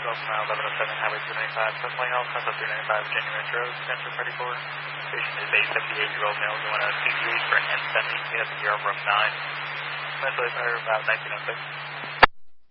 mile 1107, Highway 295, Sunlight Health, House 395, Virginia Ranch Road, Center 34. Patient is a 78-year-old male going on a CGH for an N70. He has a ER of 9. Mentally fire about 1906.